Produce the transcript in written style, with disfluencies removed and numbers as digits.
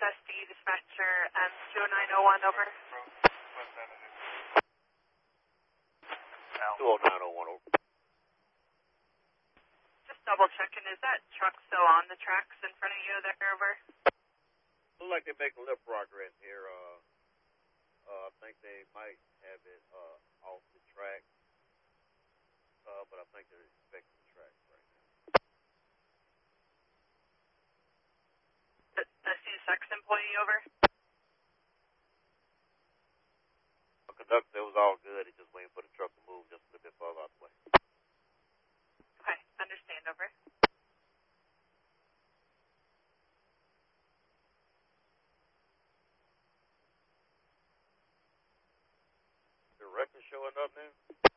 SSD dispatcher, 20901 over. 20901 over. Just double checking, is that truck still on the tracks in front of you there, over? Looks like they're making a little progress here. I think they might have it off the track, but I think they're inspecting the track right now. The CSX employee, over? The conductor, it was all good. It just waiting for the truck to move just a little bit further out the way. Okay, understand, over. The record showing up now?